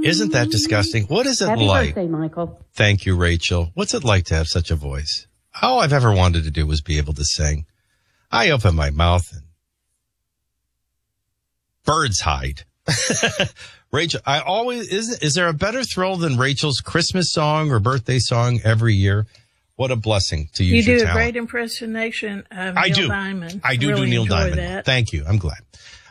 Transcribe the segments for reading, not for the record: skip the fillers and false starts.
Isn't that disgusting? What is it Happy like? Happy birthday, Michael. Thank you, Rachel. What's it like to have such a voice? All I've ever wanted to do was be able to sing. I open my mouth and birds hide. Rachel, is there a better thrill than Rachel's Christmas song or birthday song every year? What a blessing to use your talent. You do a great impersonation of Neil Diamond. I do really Neil Diamond. That. Thank you. I'm glad.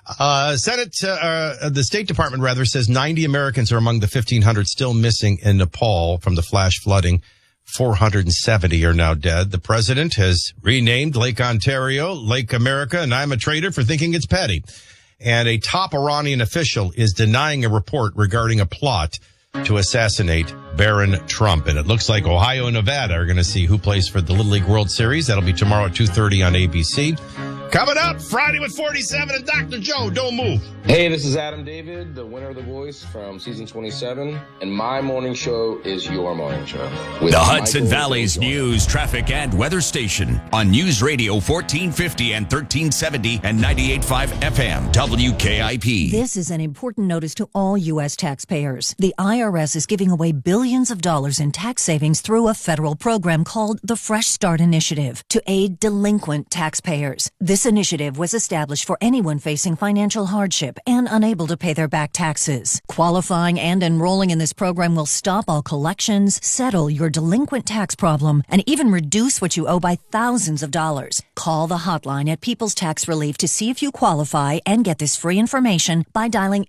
The State Department says 90 Americans are among the 1,500 still missing in Nepal from the flash flooding. 470 are now dead. The president has renamed Lake Ontario, Lake America, and I'm a traitor for thinking it's petty. And a top Iranian official is denying a report regarding a plot to assassinate Barron Trump. And it looks like Ohio and Nevada are going to see who plays for the Little League World Series. That'll be tomorrow at 2:30 on ABC. Coming up, Friday with 47 and Dr. Joe. Don't move. Hey, this is Adam David, the winner of The Voice from season 27, and my morning show is your morning show. The Hudson Valley's news, traffic, and weather station on News Radio 1450 and 1370 and 98.5 FM, WKIP. This is an important notice to all U.S. taxpayers. The IRS is giving away billions of dollars in tax savings through a federal program called the Fresh Start Initiative to aid delinquent taxpayers. This initiative was established for anyone facing financial hardship and unable to pay their back taxes. Qualifying and enrolling in this program will stop all collections, settle your delinquent tax problem, and even reduce what you owe by thousands of dollars. Call the hotline at People's Tax Relief to see if you qualify and get this free information by dialing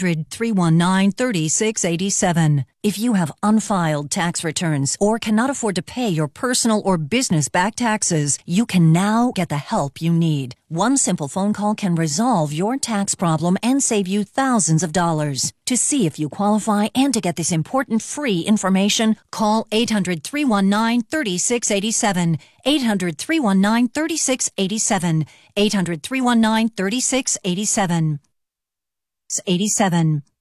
800-319-3687. If you have unfiled tax returns or cannot afford to pay your personal or business back taxes, you can now get the help you need. One simple phone call can resolve your tax problem and save you thousands of dollars. To see if you qualify and to get this important free information, call 800-319-3687. 800-319-3687. 800-319-3687. 87.